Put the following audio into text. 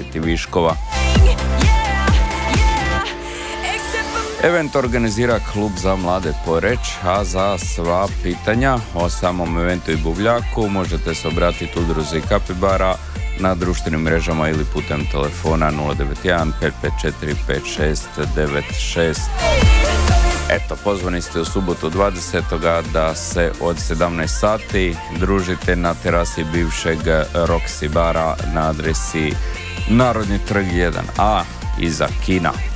biti viškova. Event organizira Klub za mlade Poreč, a za sva pitanja o samom eventu i buvljaku možete se obratiti udruzi Kapibara na društvenim mrežama ili putem telefona 091 554 5696. Eto, pozvani ste u subotu 20. da se od 17 sati družite na terasi bivšeg Roxy bara na adresi Narodni trg 1A iza kina.